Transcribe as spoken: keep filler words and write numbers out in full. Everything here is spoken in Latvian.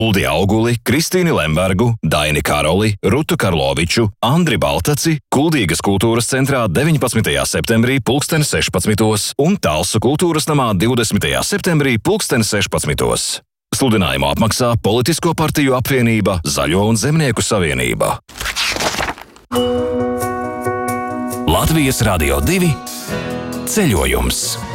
Uldi Auguli, Kristīni Lembergu, Daini Karoli, Rutu Karloviču, Andri Baltaci, Kuldīgas kultūras centrā deviņpadsmitajā septembrī pulksteni sešpadsmitos un Talsu kultūras namā divdesmitajā septembrī pulksteni sešpadsmitos. Sludinājumu apmaksā Politisko partiju apvienība Zaļo un Zemnieku savienība. Latvijas Radio divi ceļojums.